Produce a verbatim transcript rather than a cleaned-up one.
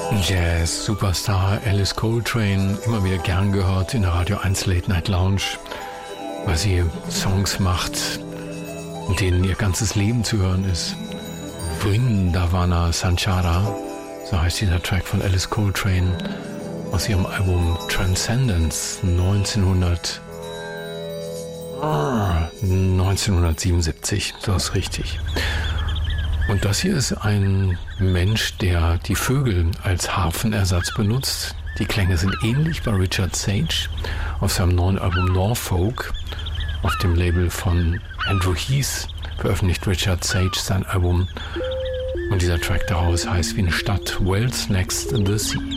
Jazz-Superstar Alice Coltrane, immer wieder gern gehört in der Radio eins Late Night Lounge, weil sie Songs macht, in denen ihr ganzes Leben zu hören ist. Vrindavana Sanchara, so heißt dieser Track von Alice Coltrane aus ihrem Album Transcendence neunzehnhundert, neunzehnhundertsiebenundsiebzig, so ist richtig. Und das hier ist ein Mensch, der die Vögel als Harfenersatz benutzt. Die Klänge sind ähnlich bei Richard Sage auf seinem neuen Album Norfolk. Auf dem Label von Andrew Heath veröffentlicht Richard Sage sein Album. Und dieser Track daraus heißt wie eine Stadt, Wells Next the Sea.